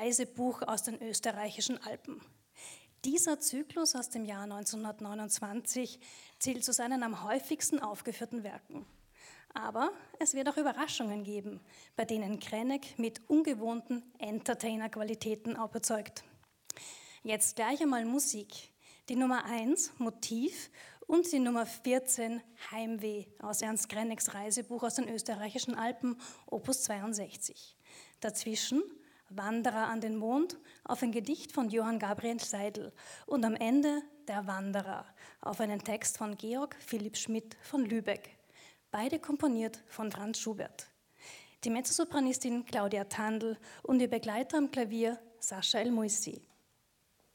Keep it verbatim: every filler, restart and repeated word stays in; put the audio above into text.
Reisebuch aus den österreichischen Alpen. Dieser Zyklus aus dem Jahr neunzehnhundertneunundzwanzig zählt zu seinen am häufigsten aufgeführten Werken. Aber es wird auch Überraschungen geben, bei denen Krennek mit ungewohnten Entertainer-Qualitäten überzeugt. Jetzt gleich einmal Musik. Die Nummer eins, Motiv, und die Nummer vierzehn, Heimweh, aus Ernst Krenneks Reisebuch aus den österreichischen Alpen, Opus zweiundsechzig. Dazwischen Wanderer an den Mond auf ein Gedicht von Johann Gabriel Seidl und am Ende Der Wanderer auf einen Text von Georg Philipp Schmidt von Lübeck. Beide komponiert von Franz Schubert. Die Mezzosopranistin Claudia Tandl und ihr Begleiter am Klavier Sascha El Moissi.